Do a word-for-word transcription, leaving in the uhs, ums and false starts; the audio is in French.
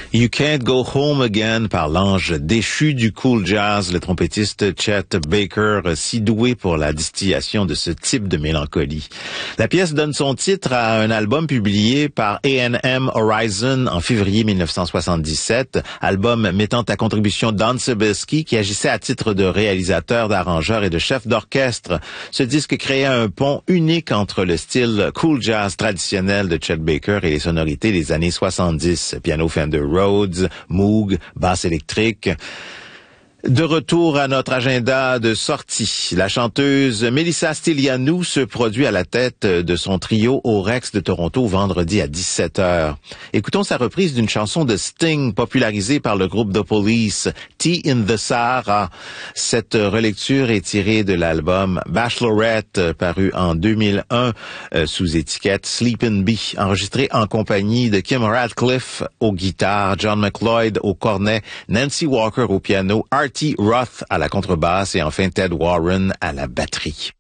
You Can't Go Home Again par l'ange déchu du cool jazz, le trompettiste Chet Baker, si doué pour la distillation de ce type de mélancolie. La pièce donne son titre à un album publié par A and M Horizon en février mille neuf cent soixante-dix-sept, album mettant à contribution Don Sebesky qui agissait à titre de réalisateur, d'arrangeur et de chef d'orchestre. Ce disque créait un pont unique entre le style cool jazz traditionnel de Chet Baker et les sonorités des années soixante-dix. Piano Fender Rhodes, Moog, basse électrique. De retour à notre agenda de sortie, la chanteuse Melissa Stylianou se produit à la tête de son trio au Rex de Toronto vendredi à dix-sept heures. Écoutons sa reprise d'une chanson de Sting popularisée par le groupe The Police, Tea in the Sahara. Cette relecture est tirée de l'album Bachelorette, paru en deux mille un euh, sous étiquette Sleepin' Bee, enregistré en compagnie de Kim Radcliffe aux guitares, John McLeod au cornet, Nancy Walker au piano, Artie Roth à la contrebasse et enfin Ted Warren à la batterie.